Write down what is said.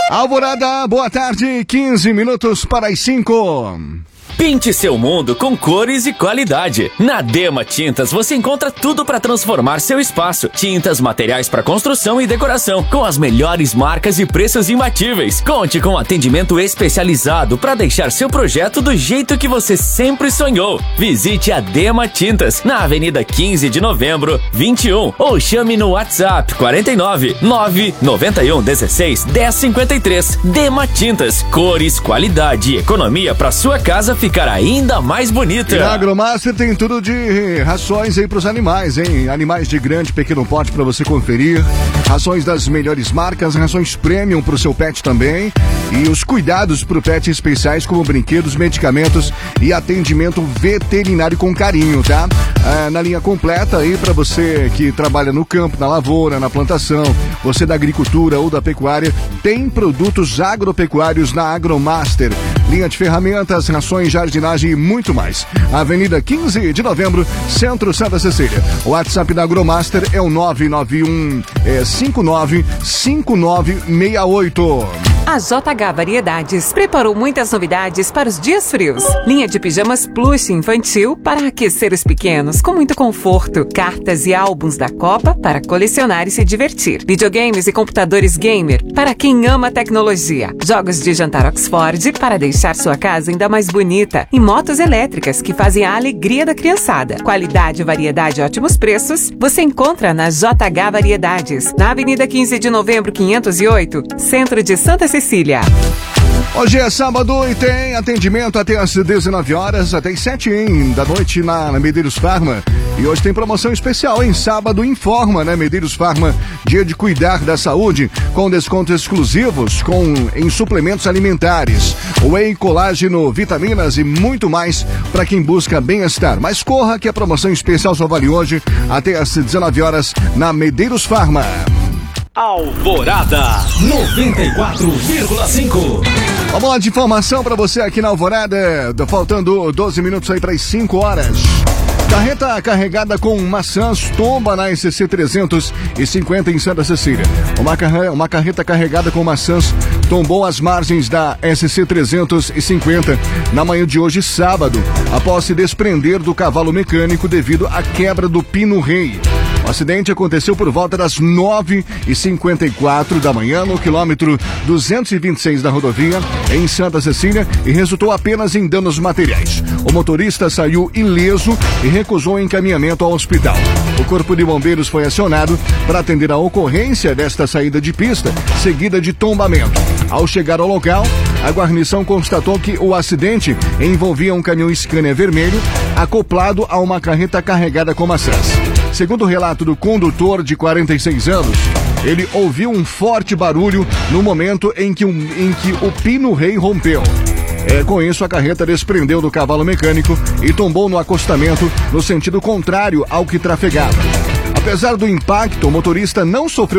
Alvorada, boa tarde, 15 minutos para as 5. Pinte seu mundo com cores e qualidade. Na Dema Tintas você encontra tudo para transformar seu espaço. Tintas, materiais para construção e decoração, com as melhores marcas e preços imbatíveis. Conte com atendimento especializado para deixar seu projeto do jeito que você sempre sonhou. Visite a Dema Tintas na Avenida 15 de Novembro, 21, ou chame no WhatsApp 49 991 16 1053. Dema Tintas, cores, qualidade e economia para sua casa ficar ainda mais bonita. E na Agromaster tem tudo de rações aí pros animais, hein? Animais de grande, pequeno porte pra você conferir. Rações das melhores marcas, rações premium pro seu pet também. E os cuidados pro pet especiais como brinquedos, medicamentos e atendimento veterinário com carinho, tá? Na linha completa aí pra você que trabalha no campo, na lavoura, na plantação, você da agricultura ou da pecuária, tem produtos agropecuários na Agromaster. Linha de ferramentas, rações, jardinagem e muito mais. Avenida 15 de Novembro, Centro Santa Cecília. O WhatsApp da Agromaster é o 991 595968. A JH Variedades preparou muitas novidades para os dias frios. Linha de pijamas plush infantil para aquecer os pequenos com muito conforto. Cartas e álbuns da Copa para colecionar e se divertir. Videogames e computadores gamer para quem ama tecnologia. Jogos de jantar Oxford para deixar sua casa ainda mais bonita. E motos elétricas que fazem a alegria da criançada. Qualidade, variedade e ótimos preços você encontra na JH Variedades. Na Avenida 15 de Novembro, 508, Centro de Santa Cecília. Hoje é sábado e tem atendimento até às 19 horas, até às 7 da noite na Medeiros Farma. E hoje tem promoção especial, hein? Sábado informa, né? Medeiros Farma, dia de cuidar da saúde, com descontos exclusivos em suplementos alimentares, whey, colágeno, vitaminas e muito mais para quem busca bem-estar. Mas corra que a promoção especial só vale hoje até às 19 horas na Medeiros Farma. Alvorada 94,5. Vamos lá de informação para você aqui na Alvorada, faltando 12 minutos aí para as 5 horas. Carreta carregada com maçãs tomba na SC 350 em Santa Cecília. Uma carreta carregada com maçãs tombou às margens da SC 350 na manhã de hoje, sábado, após se desprender do cavalo mecânico devido à quebra do pino-rei. O acidente aconteceu por volta das 9h54 da manhã no quilômetro 226 da rodovia, em Santa Cecília, e resultou apenas em danos materiais. O motorista saiu ileso e recusou encaminhamento ao hospital. O Corpo de Bombeiros foi acionado para atender a ocorrência desta saída de pista, seguida de tombamento. Ao chegar ao local, a guarnição constatou que o acidente envolvia um caminhão Scania vermelho acoplado a uma carreta carregada com maçãs. Segundo o relato do condutor de 46 anos, ele ouviu um forte barulho no momento em que o pino-rei rompeu. Com isso, a carreta desprendeu do cavalo mecânico e tombou no acostamento no sentido contrário ao que trafegava. Apesar do impacto, o motorista não sofreu